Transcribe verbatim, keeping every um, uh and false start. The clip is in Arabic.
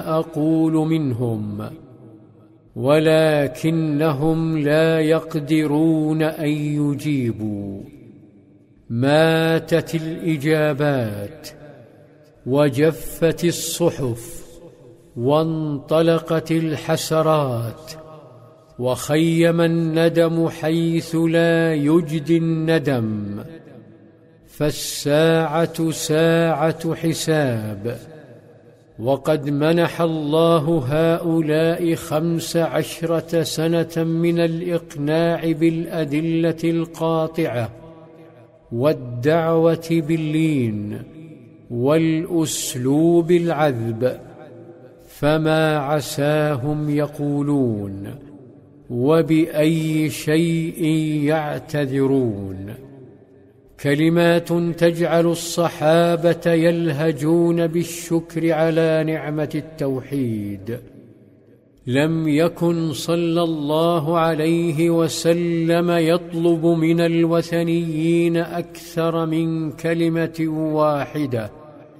أقول منهم، ولكنهم لا يقدرون أن يجيبوا. ماتت الإجابات، وجفت الصحف، وانطلقت الحسرات، وخيم الندم حيث لا يجدي الندم. فالساعة ساعة حساب، وقد منح الله هؤلاء خمس عشرة سنة من الإقناع بالأدلة القاطعة، والدعوة باللين، والأسلوب العذب، فما عساهم يقولون، وبأي شيء يعتذرون. كلمات تجعل الصحابة يلهجون بالشكر على نعمة التوحيد. لم يكن صلى الله عليه وسلم يطلب من الوثنيين أكثر من كلمة واحدة: